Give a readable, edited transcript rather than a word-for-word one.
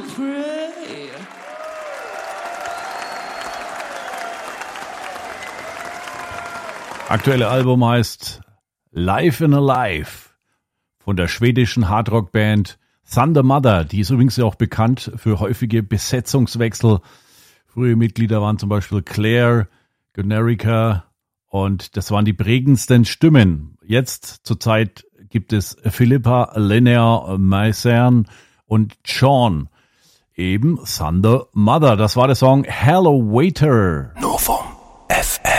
pray. Aktuelle Album heißt Life in a Life von der schwedischen Hardrock-Band Thunder Mother. Die ist übrigens auch bekannt für häufige Besetzungswechsel. Frühe Mitglieder waren zum Beispiel Claire, Gunerica und das waren die prägendsten Stimmen. Jetzt zurzeit gibt es Philippa, Linnea, Maisern und Sean. Eben Thunder Mother. Das war der Song Hello Waiter. Novum.